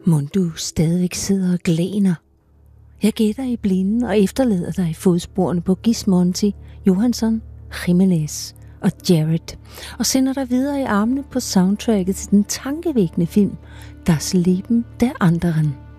Mon du stadigvæk sidder og glæner? Jeg gætter i blinden og efterlader dig i fodsporene på Gismonti, Johansson, Jimenez og Jared, og sender dig videre i armene på soundtracket til den tankevækkende film Das Leben der Anderen.